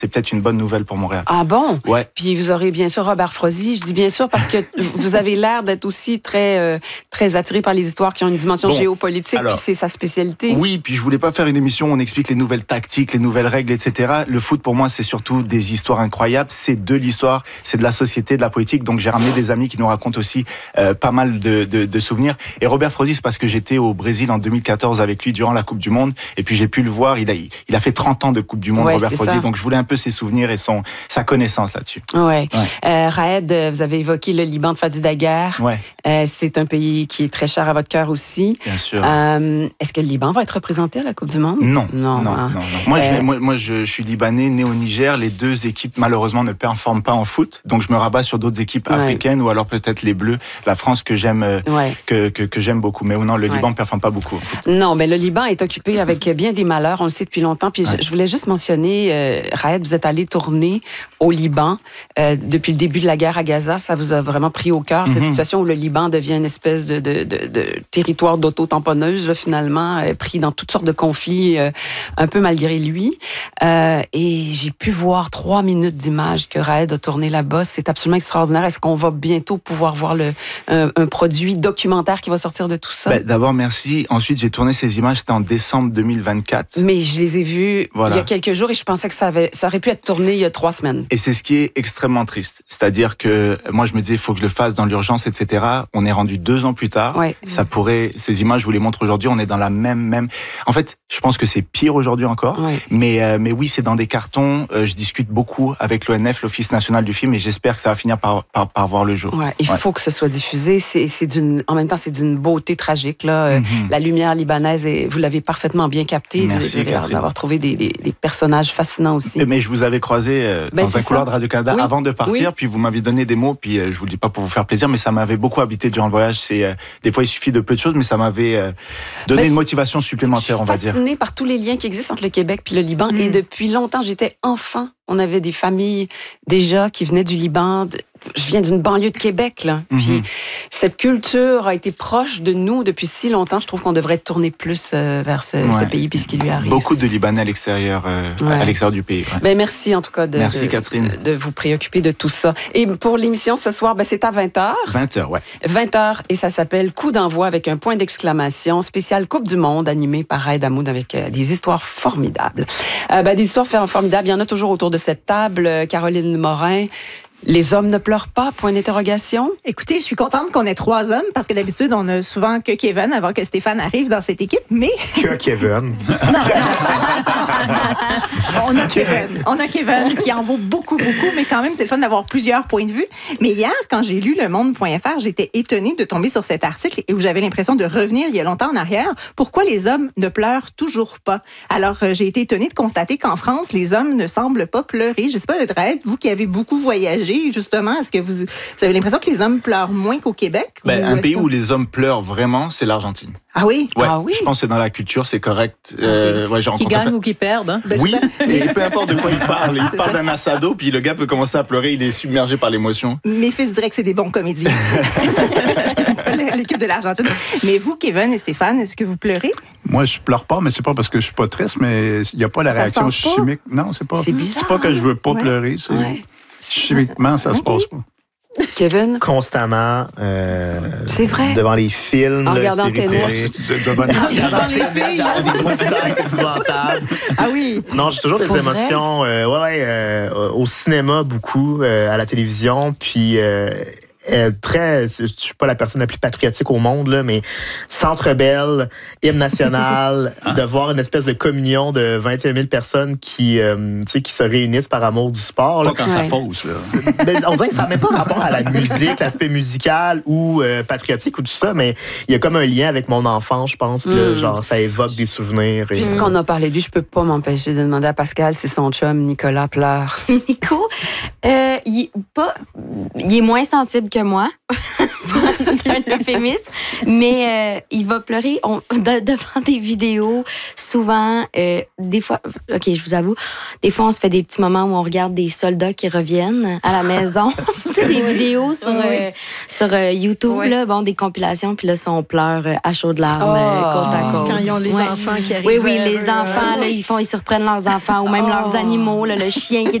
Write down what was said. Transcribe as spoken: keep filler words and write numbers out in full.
c'est peut-être une bonne nouvelle pour Montréal. Ah bon? Ouais. Puis vous aurez bien sûr Robert Frozy. Je dis bien sûr parce que vous avez l'air d'être aussi très, euh, très attiré par les histoires qui ont une dimension bon, géopolitique, alors, puis c'est sa spécialité. Oui, puis je voulais pas faire une émission où on explique les nouvelles tactiques, les nouvelles règles, et cetera. Le foot, pour moi, c'est surtout des histoires incroyables. C'est de l'histoire, c'est de la société, de la politique. Donc j'ai ramené des amis qui nous racontent aussi euh, pas mal de, de, de souvenirs. Et Robert Frozy, c'est parce que j'étais au Brésil en deux mille quatorze avec lui durant la Coupe du Monde. Et puis j'ai pu le voir. Il a, il a fait trente ans de Coupe du Monde, ouais, Robert Frozy. Ça. Donc je voulais un peu ses souvenirs et son, sa connaissance là-dessus. Ouais. ouais. Euh, Raed, vous avez évoqué le Liban de Fadi Daguerre. Ouais. Euh, c'est un pays qui est très cher à votre cœur aussi. Bien sûr. Euh, est-ce que le Liban va être représenté à la Coupe du Monde? Non. Non, non, hein. non, non. Moi, euh... je, moi, moi je, je suis libanais, né au Niger. Les deux équipes, malheureusement, ne performent pas en foot. Donc, je me rabats sur d'autres équipes ouais. africaines ou alors peut-être les Bleus, la France que j'aime, ouais. que, que, que j'aime beaucoup. Mais non, le ouais. Liban ne performe pas beaucoup. Non, mais le Liban est occupé avec bien des malheurs. On le sait depuis longtemps. Puis ouais. je, je voulais juste mentionner, euh, Raed, vous êtes allé tourner au Liban euh, depuis le début de la guerre à Gaza. Ça vous a vraiment pris au cœur, mm-hmm. cette situation où le Liban devient une espèce de, de, de, de territoire d'auto-tamponneuse, là, finalement, euh, pris dans toutes sortes de conflits, euh, un peu malgré lui. Euh, et j'ai pu voir trois minutes d'images que Raed a tourné là-bas. C'est absolument extraordinaire. Est-ce qu'on va bientôt pouvoir voir le, un, un produit documentaire qui va sortir de tout ça? Ben, d'abord, merci. Ensuite, j'ai tourné ces images, c'était en décembre deux mille vingt-quatre. Mais je les ai vues voilà. il y a quelques jours et je pensais que ça, avait, ça aurait pu être tourné il y a trois semaines. Et c'est ce qui est extrêmement triste. C'est-à-dire que moi, je me disais, il faut que je le fasse dans l'urgence, et cetera. On est rendu deux ans plus tard. Ouais. Ça pourrait, ces images, je vous les montre aujourd'hui, on est dans la même, même. En fait, je pense que c'est pire aujourd'hui encore. Ouais. Mais, euh, mais oui, c'est dans des cartons. Euh, je discute beaucoup avec l'O N F, l'Office national du film, et j'espère que ça va finir par, par, par voir le jour. Ouais, il ouais. faut que ce soit diffusé. C'est, c'est d'une, en même temps, c'est d'une beauté tragique, là. Mm-hmm. La lumière libanaise, et vous l'avez parfaitement bien capté. Merci, de, de, d'avoir trouvé des, des, des personnages fascinants aussi. Mais je vous avais croisé euh, ben, dans un couloir de Radio-Canada oui. avant de partir, oui. puis vous m'aviez donné des mots, puis euh, je vous le dis pas pour vous faire plaisir, mais ça m'avait beaucoup habité durant le voyage. C'est, euh, des fois, il suffit de peu de choses, mais ça m'avait euh, donné ben, une motivation supplémentaire, on va dire. Je suis fascinée par tous les liens qui existent entre le Québec puis le Liban, mm. et depuis longtemps, j'étais enfant. On avait des familles déjà qui venaient du Liban. De, je viens d'une banlieue de Québec, là. Mm-hmm. Puis cette culture a été proche de nous depuis si longtemps. Je trouve qu'on devrait tourner plus euh, vers ce, ouais. ce pays puis ce qui lui arrive. Beaucoup de Libanais à l'extérieur, euh, ouais. à l'extérieur du pays. Ouais. Ben, merci en tout cas de, merci, de, Catherine. de, de vous préoccuper de tout ça. Et pour l'émission ce soir, ben, c'est à vingt heures. vingt heures, ouais. vingt heures et ça s'appelle Coup d'envoi avec un point d'exclamation spécial Coupe du Monde animé par Raed Hamoud avec euh, des histoires formidables. Euh, ben, des histoires formidables, il y en a toujours autour de cette table. Caroline Morin. Les hommes ne pleurent pas, point d'interrogation? Écoutez, je suis contente qu'on ait trois hommes, parce que d'habitude, on a souvent que Kevin avant que Stéphane arrive dans cette équipe, mais... Que Kevin. on a Kevin. On a Kevin qui en vaut beaucoup, beaucoup, mais quand même, c'est le fun d'avoir plusieurs points de vue. Mais hier, quand j'ai lu Le Monde point F R, j'étais étonnée de tomber sur cet article et où j'avais l'impression de revenir il y a longtemps en arrière. Pourquoi les hommes ne pleurent toujours pas? Alors, j'ai été étonnée de constater qu'en France, les hommes ne semblent pas pleurer. Je sais pas, Raed, vous qui avez beaucoup voyagé, justement, est-ce que vous, vous avez l'impression que les hommes pleurent moins qu'au Québec? Ben, un pays que... où les hommes pleurent vraiment, c'est l'Argentine. Ah oui? Ouais, ah oui? Je pense que c'est dans la culture, c'est correct. Euh, ouais, qui gagnent pas... ou qui perdent. Hein? Ben, oui, et peu importe de quoi il parle. Il parle d'un assado, puis le gars peut commencer à pleurer, il est submergé par l'émotion. Mes fils diraient que c'est des bons comédiens. L'équipe de l'Argentine. Mais vous, Kevin et Stéphane, est-ce que vous pleurez? Moi, je pleure pas, mais c'est pas parce que je suis pas triste, mais il n'y a pas la ça réaction pas? chimique. Non, c'est pas. C'est bizarre. C'est pas que je veux pas ouais. pleurer. C'est... Ouais. Chimiquement, ça okay. se passe pas. Kevin? Constamment. Euh, c'est vrai. Devant les films. En regardant Ténet. Devant les films. Ah oui. Non, j'ai toujours des Pour émotions. Euh, ouais, ouais. Euh, au cinéma, beaucoup. Euh, à la télévision. Puis. Euh, Euh, très, je suis pas la personne la plus patriotique au monde là, mais Centre Bell, hymne national, de voir une espèce de communion de vingt et un mille personnes qui, euh, tu sais, qui se réunissent par amour du sport. Pas là. Quand ouais. ça fausse là. Ben, on dirait que ça n'a même pas rapport à la musique, l'aspect musical ou euh, patriotique ou tout ça, mais il y a comme un lien avec mon enfance, je pense. Puis là, mm. genre, ça évoque des souvenirs. Et... Puisqu'on a parlé de lui, je peux pas m'empêcher de demander à Pascal si son chum Nicolas pleure. Nico, euh, il, pas, il est moins sensible que moi. C'est un euphémisme. Mais euh, il va pleurer on, de, devant des vidéos. Souvent, euh, des fois, OK, je vous avoue, des fois, on se fait des petits moments où on regarde des soldats qui reviennent à la maison. Tu sais, des vidéos sur, oui. euh, sur euh, YouTube, oui. là, bon, des compilations, puis là, ça, on pleure euh, à chaudes larmes, oh. euh, côte à côte. Quand ils ont les ouais. enfants qui arrivent. Oui, oui, les enfants, là, ils font, ils surprennent leurs enfants ou même oh. leurs animaux, là, le chien qui est